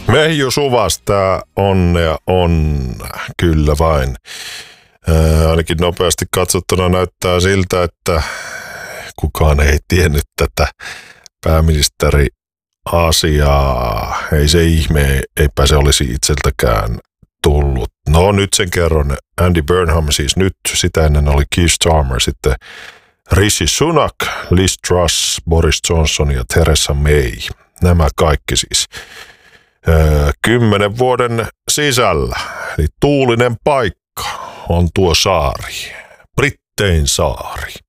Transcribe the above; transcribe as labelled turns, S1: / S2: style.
S1: Veijo Suvasta onnea on, kyllä vain. Ainakin nopeasti katsottuna näyttää siltä, että kukaan ei tiennyt tätä pääministeri-asiaa. Ei se ihme, eipä se olisi itseltäkään tullut. No nyt sen kerron. Andy Burnham siis nyt, sitä ennen oli Keir Starmer, sitten Rishi Sunak, Liz Truss, Boris Johnson ja Theresa May. Nämä kaikki siis 10 vuoden sisällä. Eli tuulinen paikka on tuo saari, Brittein saari.